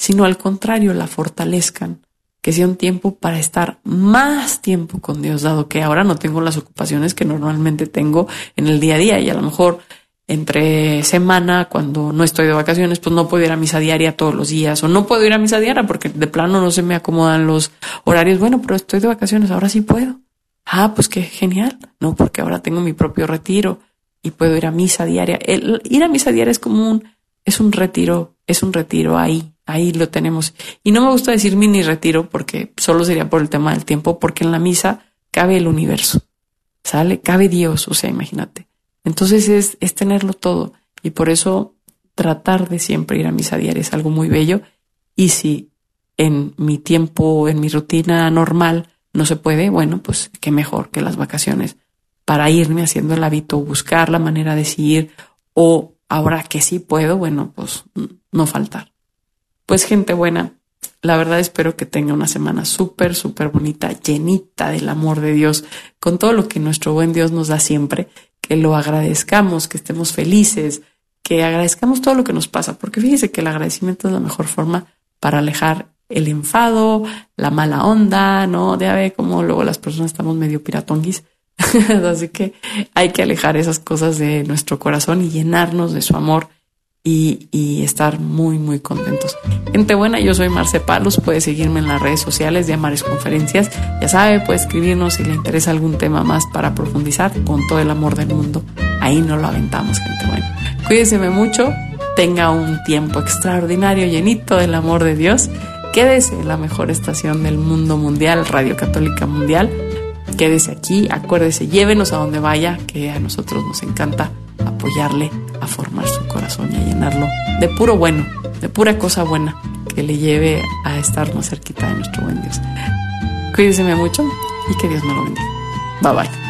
sino al contrario, la fortalezcan. Que sea un tiempo para estar más tiempo con Dios, dado que ahora no tengo las ocupaciones que normalmente tengo en el día a día, y a lo mejor entre semana, cuando no estoy de vacaciones, pues no puedo ir a misa diaria todos los días, o no puedo ir a misa diaria porque de plano no se me acomodan los horarios. Bueno, pero estoy de vacaciones, ahora sí puedo. Ah, pues qué genial. No, porque ahora tengo mi propio retiro y puedo ir a misa diaria. El ir a misa diaria es un retiro ahí lo tenemos. Y no me gusta decir mini retiro porque solo sería por el tema del tiempo, porque en la misa cabe el universo, ¿sale? Cabe Dios, o sea, imagínate. Entonces es tenerlo todo, y por eso tratar de siempre ir a misa diaria es algo muy bello. Y si en mi tiempo, en mi rutina normal no se puede, bueno, pues qué mejor que las vacaciones para irme haciendo el hábito, buscar la manera de seguir, o ahora que sí puedo, bueno, pues no faltar. Pues gente buena, la verdad espero que tenga una semana súper, súper bonita, llenita del amor de Dios, con todo lo que nuestro buen Dios nos da siempre, que lo agradezcamos, que estemos felices, que agradezcamos todo lo que nos pasa, porque fíjese que el agradecimiento es la mejor forma para alejar el enfado, la mala onda, ¿no? Ya ve cómo luego las personas estamos medio piratonguis, así que hay que alejar esas cosas de nuestro corazón y llenarnos de su amor y estar muy, muy contentos. Gente buena, yo soy Marce Palos, puede seguirme en las redes sociales de Amares Conferencias, ya sabe, puede escribirnos si le interesa algún tema más para profundizar, con todo el amor del mundo, ahí nos lo aventamos, gente buena. Cuídese mucho, tenga un tiempo extraordinario, llenito del amor de Dios, quédese en la mejor estación del mundo mundial, Radio Católica Mundial, quédese aquí, acuérdese, llévenos a donde vaya, que a nosotros nos encanta apoyarle a formar su corazón y a llenarlo de puro bueno, de pura cosa buena que le lleve a estar más cerquita de nuestro buen Dios. Cuídese mucho y que Dios me lo bendiga. Bye bye.